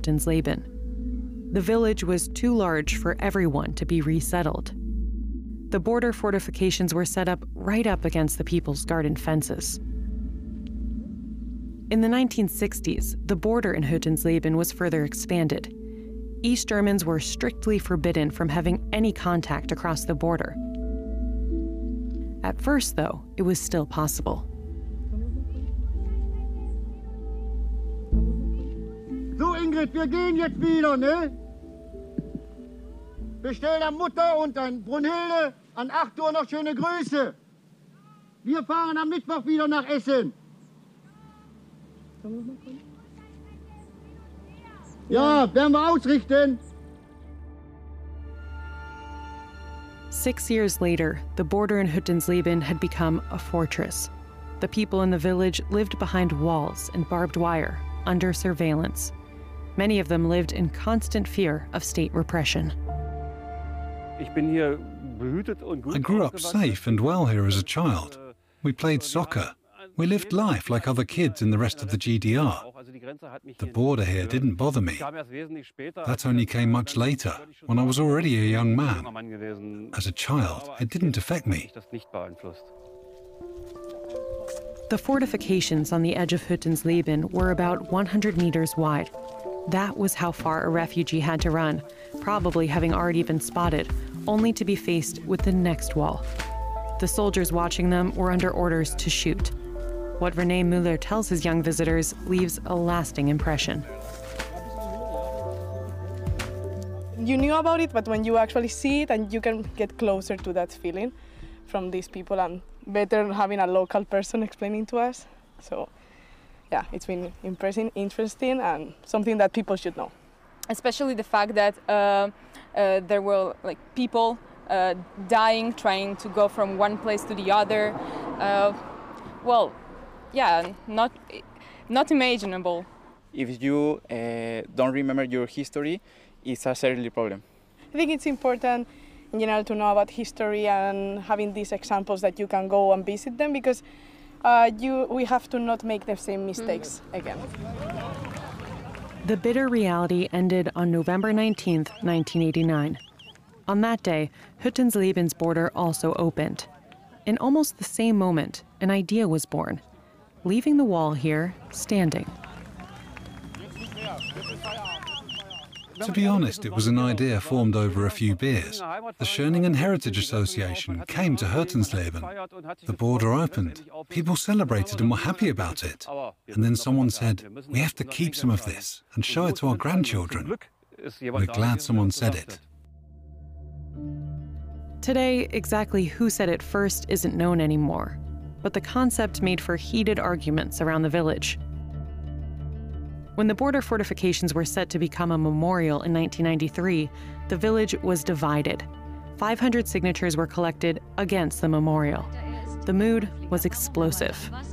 Hüttensleben. The village was too large for everyone to be resettled. The border fortifications were set up right up against the people's garden fences. In the 1960s, the border in Hüttensleben was further expanded. East Germans were strictly forbidden from having any contact across the border. At first, though, it was still possible. So, Ingrid, wir gehen jetzt wieder, ne? Bestell der Mutter und an Brunhilde an 8 Uhr noch schöne Grüße. Wir fahren am Mittwoch wieder nach Essen. Ja, werden wir ausrichten. 6 years later, the border in Hüttensleben had become a fortress. The people in the village lived behind walls and barbed wire, under surveillance. Many of them lived in constant fear of state repression. I grew up safe and well here as a child. We played soccer. We lived life like other kids in the rest of the GDR. The border here didn't bother me. That only came much later, when I was already a young man. As a child, it didn't affect me. The fortifications on the edge of Hüttensleben were about 100 meters wide. That was how far a refugee had to run, probably having already been spotted, only to be faced with the next wall. The soldiers watching them were under orders to shoot. What René Müller tells his young visitors leaves a lasting impression. You knew about it, but when you actually see it and you can get closer to that feeling from these people, and better having a local person explaining to us. So, yeah, it's been impressive, interesting, and something that people should know. Especially the fact that there were people dying, trying to go from one place to the other. Yeah, not imaginable. If you don't remember your history, it's a serious problem. I think it's important in general to know about history and having these examples that you can go and visit them, because we have to not make the same mistakes again. The bitter reality ended on November 19th, 1989. On that day, Hüttensleben's border also opened. In almost the same moment, an idea was born, leaving the wall here standing. To be honest, it was an idea formed over a few beers. The Schöningen Heritage Association came to Hüttensleben. The border opened. People celebrated and were happy about it. And then someone said, we have to keep some of this and show it to our grandchildren. We're glad someone said it. Today, exactly who said it first isn't known anymore, but the concept made for heated arguments around the village. When the border fortifications were set to become a memorial in 1993, the village was divided. 500 signatures were collected against the memorial. The mood was explosive.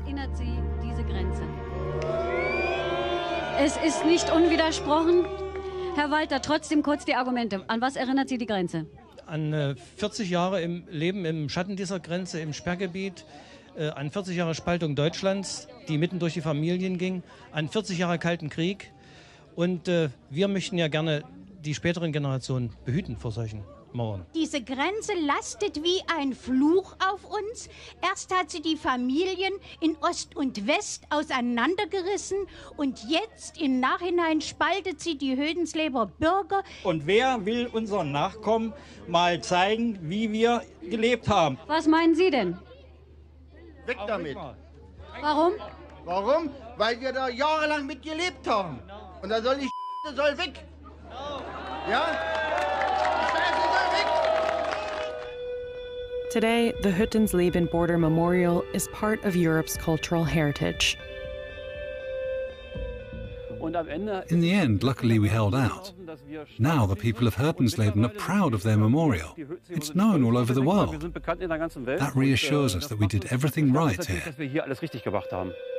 Es ist nicht unwidersprochen. Herr Walter, trotzdem kurz die Argumente. An was erinnert Sie die Grenze? An 40 Jahre im Leben im Schatten dieser Grenze, im Sperrgebiet, an 40 Jahre Spaltung Deutschlands, die mitten durch die Familien ging, an 40 Jahre Kalten Krieg. Und wir möchten ja gerne die späteren Generationen behüten vor solchen Mauern. Diese Grenze lastet wie ein Fluch auf uns. Erst hat sie die Familien in Ost und West auseinandergerissen und jetzt im Nachhinein spaltet sie die Hüttensleber Bürger. Und wer will unseren Nachkommen mal zeigen, wie wir gelebt haben? Was meinen Sie denn? Weg damit. Warum? Warum? Weil wir da jahrelang mit gelebt haben. Und da soll die soll weg. Ja? Today, the Hüttensleben Border Memorial is part of Europe's cultural heritage. In the end, luckily we held out. Now the people of Hüttensleben are proud of their memorial. It's known all over the world. That reassures us that we did everything right here.